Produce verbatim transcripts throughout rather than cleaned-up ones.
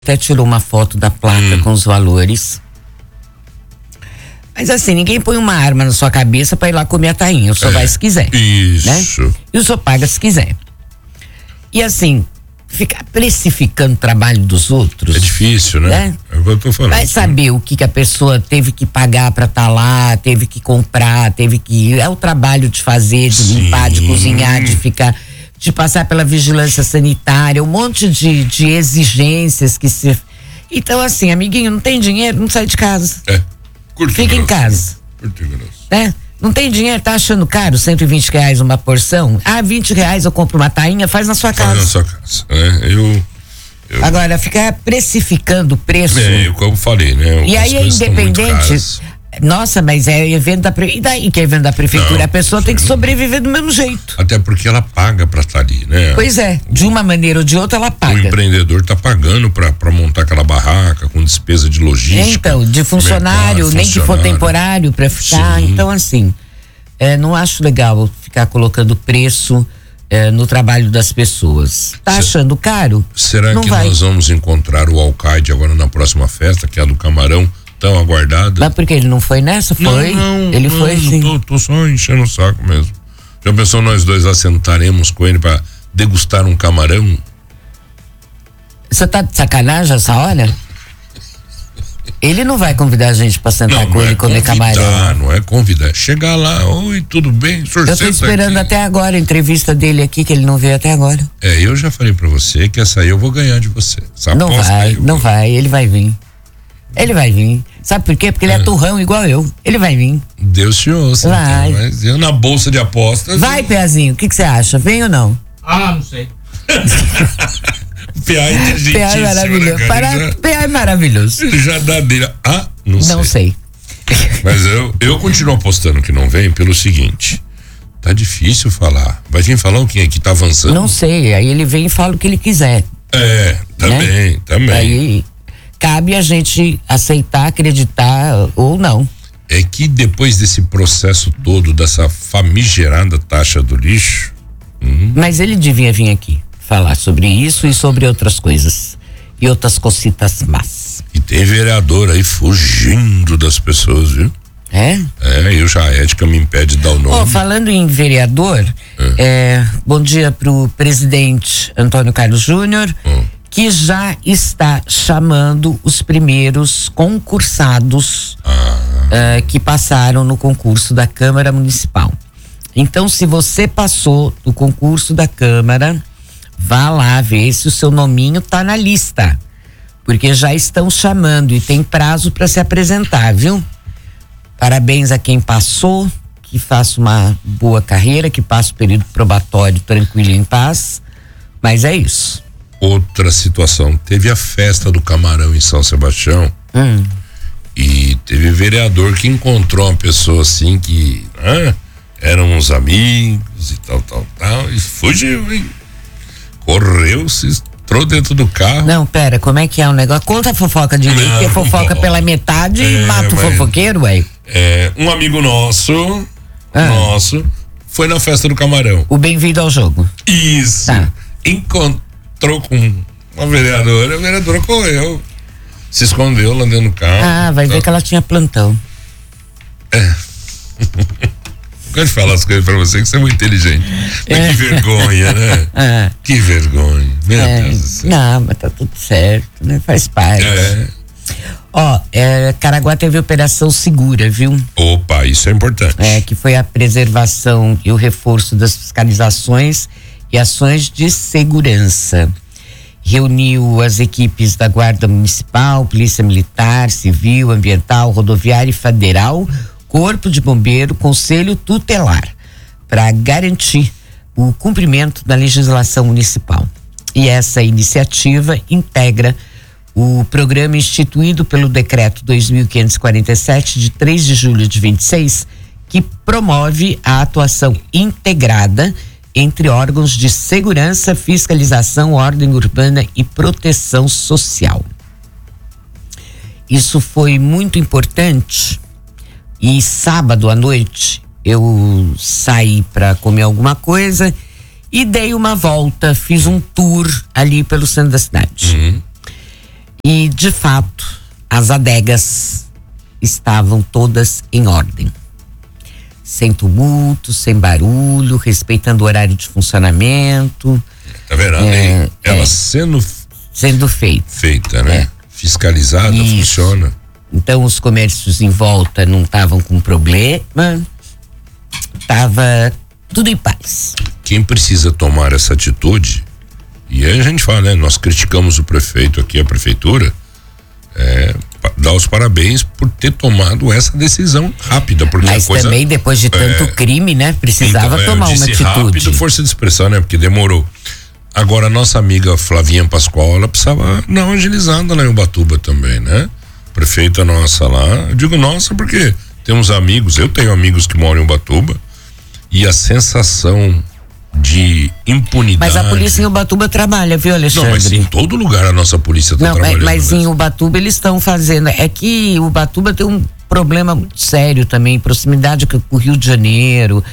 até tirou uma foto da placa hum. com os valores. Mas assim, ninguém põe uma arma na sua cabeça pra ir lá comer a tainha. O senhor é, vai se quiser. Isso. Né? E o senhor paga se quiser. E assim, ficar precificando o trabalho dos outros. É difícil, né? né? É o que eu tô falando. Vai saber o que, que a pessoa teve que pagar pra estar tá lá, teve que comprar, teve que. É o trabalho de fazer, de Sim. limpar, de cozinhar, de ficar. De passar pela vigilância sanitária, um monte de, de exigências que se. Então, assim, amiguinho, não tem dinheiro, não sai de casa. É. Curto Fica grosso. em casa. Curto grosso. Né? Não tem dinheiro, tá achando caro, cento e vinte reais uma porção? Ah, vinte reais eu compro uma tainha, faz na sua casa. Faz na sua casa, né? Eu, eu... Agora, ficar precificando o preço. É, eu, como falei, né? E aí é independente. Nossa, mas é evento da prefeitura. E daí que é evento da prefeitura? Não, a pessoa tem que sobreviver do mesmo jeito. Até porque ela paga pra estar ali, né? Pois é, de uma maneira ou de outra ela paga. O empreendedor tá pagando pra, pra montar aquela barraca com despesa de logística. Então, de funcionário, mercado, nem funcionário. Que for temporário pra ficar. Sim. Então, assim, é, não acho legal ficar colocando preço é, no trabalho das pessoas. Tá Se, achando caro? Será não que vai. nós vamos encontrar o alcaide agora na próxima festa, que é a do Camarão? Tão aguardada. Mas porque ele não foi nessa? Foi? Não, não, ele não, foi sim. Tô, tô só enchendo o saco mesmo. Já pensou nós dois assentaremos com ele pra degustar um camarão? Você tá de sacanagem essa hora? Ele não vai convidar a gente pra sentar não, com não ele e é comer camarão. Não é convidar. Chegar lá, oi, tudo bem? Eu tô esperando aqui. até agora a entrevista dele aqui, que ele não veio até agora. É, eu já falei pra você que essa aí eu vou ganhar de você. Essa não vai, aí, não vou... vai, ele vai vir. Ele vai vir. Sabe por quê? Porque ele é, é turrão igual eu. Ele vai vir. Deus te ouça. Vai. Então, mas eu na bolsa de apostas. Vai, eu... Peazinho, o que você acha? Vem ou não? Ah, não sei. P A é inteligentíssimo. P A é maravilhoso. Né, Para... já... P A é maravilhoso. Ele já dá dele. Ah, não, não sei. sei. Mas eu, eu continuo apostando que não vem pelo seguinte. Tá difícil falar. Vai vir falar o que aqui tá avançando? Não sei. Aí ele vem e fala o que ele quiser. É, também, né? também. Aí cabe a gente aceitar, acreditar ou não. É que depois desse processo todo, dessa famigerada taxa do lixo. Hum. Mas ele devia vir aqui falar sobre isso e sobre outras coisas. E outras cositas más. E tem vereador aí fugindo das pessoas, viu? É? É, eu já a ética me impede de dar o nome. Oh, falando em vereador, é. É, bom dia pro presidente Antônio Carlos Júnior. Hum. Que já está chamando os primeiros concursados ah. uh, que passaram no concurso da Câmara Municipal. Então, se você passou no concurso da Câmara, vá lá ver se o seu nominho tá na lista, porque já estão chamando e tem prazo para se apresentar, viu? Parabéns a quem passou, que faça uma boa carreira, que passe o período probatório tranquilo e em paz, mas é isso. Outra situação, teve a festa do camarão em São Sebastião hum. e teve vereador que encontrou uma pessoa assim que ah, eram uns amigos e tal, tal, tal, e fugiu, hein? Correu, se entrou dentro do carro. Não, pera, como é que é o negócio? Conta a fofoca direito, porque fofoca pela metade é, e mata o fofoqueiro, ué. É, um amigo nosso, ah. nosso, foi na festa do camarão. O bem-vindo ao jogo. Isso. Tá. Encontrou entrou com uma vereadora, a vereadora correu, se escondeu lá dentro do carro. Ah, vai tá. ver que ela tinha plantão. É. Quando fala as coisas pra você que você é muito inteligente. Mas é. que vergonha, né? É. Que vergonha. Meu é. Deus do céu. Não, mas tá tudo certo, né? Faz parte. É. Ó, é, Caraguá teve operação segura, viu? Opa, isso é importante. É, que foi a preservação e o reforço das fiscalizações e ações de segurança. Reuniu as equipes da Guarda Municipal, Polícia Militar, Civil, Ambiental, Rodoviária e Federal, Corpo de Bombeiro, Conselho Tutelar, para garantir o cumprimento da legislação municipal. E essa iniciativa integra o programa instituído pelo Decreto dois mil quinhentos e quarenta e sete, de três de julho de vinte e seis, que promove a atuação integrada entre órgãos de segurança, fiscalização, ordem urbana e proteção social. Isso foi muito importante e sábado à noite eu saí para comer alguma coisa e dei uma volta, fiz um tour ali pelo centro da cidade. Uhum. de fato, as adegas estavam todas em ordem. Sem tumulto, sem barulho, respeitando o horário de funcionamento. Tá vendo? É, Ela é, sendo, sendo feita. feita, né? É. Fiscalizada, Isso. funciona. Então os comércios em volta não estavam com problema, tava tudo em paz. Quem precisa tomar essa atitude, e aí a gente fala, né? Nós criticamos o prefeito aqui, a prefeitura, é, dar os parabéns por ter tomado essa decisão rápida, porque Mas a coisa, também depois de tanto é, crime, né? Precisava então, é, tomar eu uma disse atitude. rápido, força de expressão, né? Porque demorou. Agora a nossa amiga Flavinha Pascoal, ela precisava dar uma agilizada lá em Ubatuba também, né? Prefeita nossa lá, eu digo nossa porque temos amigos, eu tenho amigos que moram em Ubatuba, e a sensação de impunidade. Mas a polícia em Ubatuba trabalha, viu, Alexandre? Não, mas em todo lugar a nossa polícia está Não, trabalhando. mas em né? Ubatuba eles estão fazendo. É que Ubatuba tem um problema muito sério também, proximidade com o Rio de Janeiro,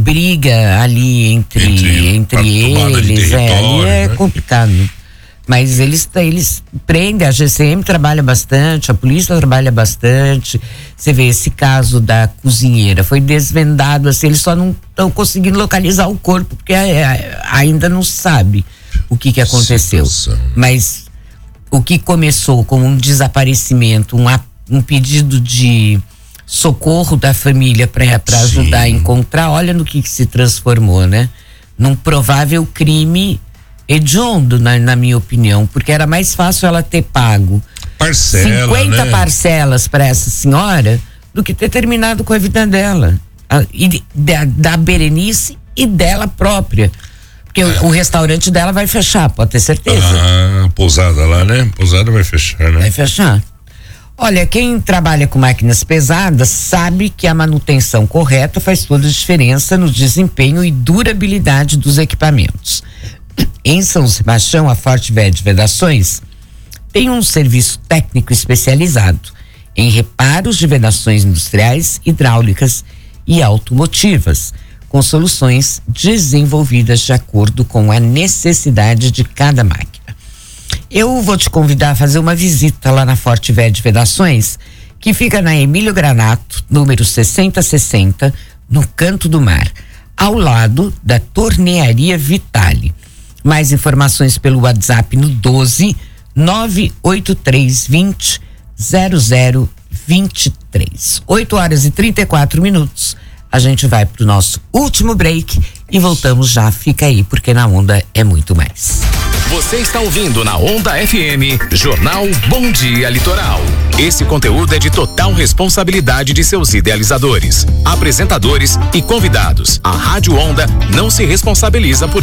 briga ali entre, Entre- entre, a tomada de eles, é, ali território, é né? complicado. Mas eles, eles prendem, a G C M trabalha bastante, a polícia trabalha bastante. Você vê esse caso da cozinheira, foi desvendado, assim, eles só não estão conseguindo localizar o corpo, porque é, é, ainda não sabe o que que aconteceu. Situação. Mas o que começou com um desaparecimento, um, a- um pedido de socorro da família para ajudar a encontrar, olha no que, que se transformou, né? Num provável crime hediondo, na, na minha opinião, porque era mais fácil ela ter pago Parcela, cinquenta né? parcelas para essa senhora do que ter terminado com a vida dela, a, e da, da Berenice e dela própria, porque o, o restaurante dela vai fechar, pode ter certeza. Ah, pousada lá, né? Pousada vai fechar, né? Vai fechar. Olha, quem trabalha com máquinas pesadas sabe que a manutenção correta faz toda a diferença no desempenho e durabilidade dos equipamentos. Em São Sebastião, a Fortvet Vedações tem um serviço técnico especializado em reparos de vedações industriais, hidráulicas e automotivas, com soluções desenvolvidas de acordo com a necessidade de cada máquina. Eu vou te convidar a fazer uma visita lá na Fortvet Vedações, que fica na Emílio Granato, número sessenta sessenta, no Canto do Mar, ao lado da Tornearia Vitale. Mais informações pelo WhatsApp no doze nove oito três vinte zero zero vinte e três. oito horas e trinta e quatro minutos. A gente vai pro nosso último break e voltamos já. Fica aí, porque na Onda é muito mais. Você está ouvindo na Onda F M, Jornal Bom Dia Litoral. Esse conteúdo é de total responsabilidade de seus idealizadores, apresentadores e convidados. A Rádio Onda não se responsabiliza por